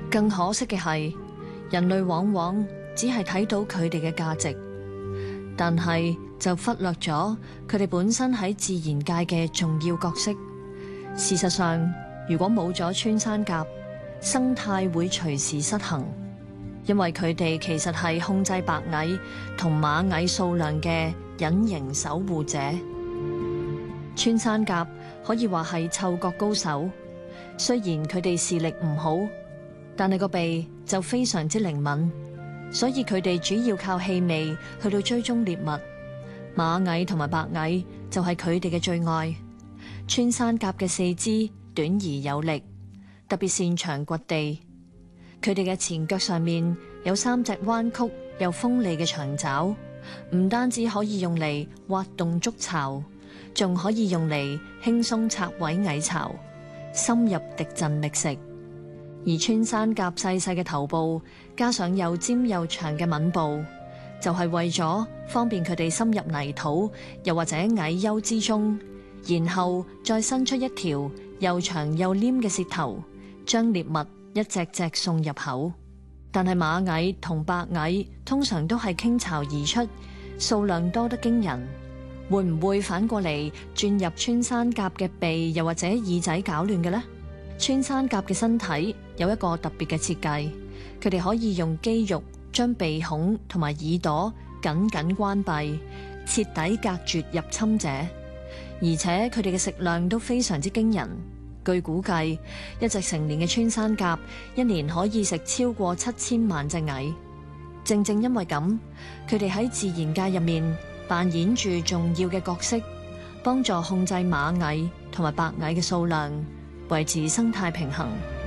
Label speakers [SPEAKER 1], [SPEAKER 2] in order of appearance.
[SPEAKER 1] 更可惜嘅係，人類往往只係睇到佢哋嘅價值，但係就忽略咗佢哋本身喺自然界嘅重要角色。事實上，如果冇咗穿山甲，生態會隨時失衡，因為佢哋其實係控制白蟻同螞蟻數量嘅隱形守護者。穿山甲可以話係嗅覺高手，雖然佢哋視力唔好，但係個鼻就非常之靈敏，所以佢哋主要靠氣味去到追蹤獵物。螞蟻同埋白蟻就係佢哋嘅最愛。穿山甲嘅四肢短而有力，特別擅長掘地。佢哋嘅前腳上面有3隻彎曲又鋒利嘅長爪，唔單止可以用嚟挖洞築巢，仲可以用嚟輕鬆拆毀蟻巢，深入敵陣覓食。而穿山甲細細嘅頭部，加上又尖又長嘅吻部，就係為咗方便佢哋深入泥土又或者蟻丘之中，然後再伸出一條又長又黏嘅舌頭，將獵物一隻隻送入口。但係螞蟻同白蟻通常都係傾巢而出，數量多得驚人。會唔會反過嚟轉入穿山甲嘅鼻又或者耳仔搞亂嘅呢？穿山甲嘅身體有一個特別嘅設計，佢哋可以用肌肉將鼻孔同埋耳朵緊緊關閉，徹底隔絕入侵者。而且佢哋嘅食量都非常之驚人。據估計，一隻成年嘅穿山甲一年可以食超過7000萬隻蟻。正正因為咁，佢哋喺自然界入面扮演住重要嘅角色，幫助控制螞蟻同埋白蟻嘅數量，維持生態平衡。